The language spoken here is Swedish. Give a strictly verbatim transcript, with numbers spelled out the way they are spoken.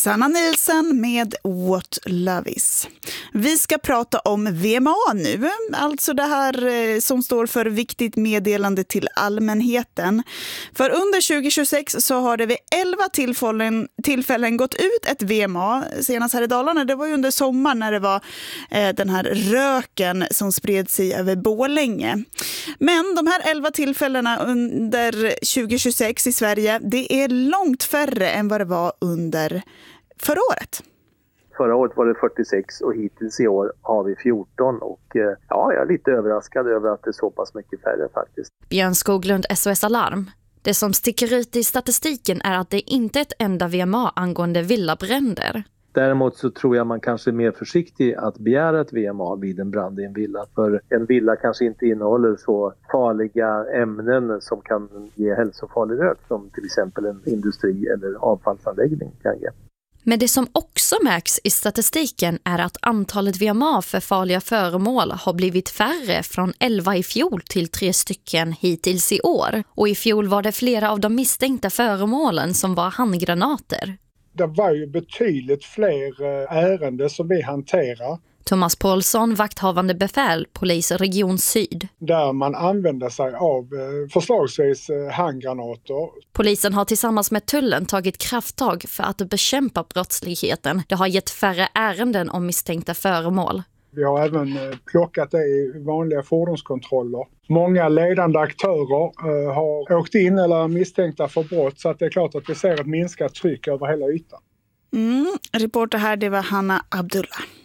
Sanna Nielsen med What Love Is. Vi ska prata om V M A nu, alltså det här som står för viktigt meddelande till allmänheten. För under tjugo tjugosex så har det vid elva tillfällen, tillfällen gått ut ett V M A. Senast här i Dalarna, det var ju under sommaren när det var eh, den här röken som spred sig över Borlänge. Men de här elva tillfällena under tjugo tjugosex i Sverige, det är långt färre än vad det var under förra året. Förra året var det fyrtiosex och hittills i år har vi fjorton och ja, jag är lite överraskad över att det är så pass mycket färre faktiskt. Björn Skoglund, S O S Alarm. Det som sticker ut i statistiken är att det inte är ett enda V M A angående villabränder. Däremot så tror jag man kanske är mer försiktig att begära ett V M A vid en brand i en villa. För en villa kanske inte innehåller så farliga ämnen som kan ge hälsofarlig rök som till exempel en industri eller avfallsanläggning kan ge. Men det som också märks i statistiken är att antalet V M A för farliga föremål har blivit färre från elva i fjol till tre stycken hittills i år. Och i fjol var det flera av de misstänkta föremålen som var handgranater. Det var ju betydligt fler ärenden som vi hanterar. Thomas Paulsson, vakthavande befäl, polis Region Syd. Där man använder sig av förslagsvis handgranater. Polisen har tillsammans med tullen tagit krafttag för att bekämpa brottsligheten. Det har gett färre ärenden om misstänkta föremål. Vi har även plockat det i vanliga fordonskontroller. Många ledande aktörer uh, har åkt in eller misstänkta för brott, så att det är klart att vi ser ett minskat tryck över hela ytan. Mm, reporter här, det var Hanna Abdullah.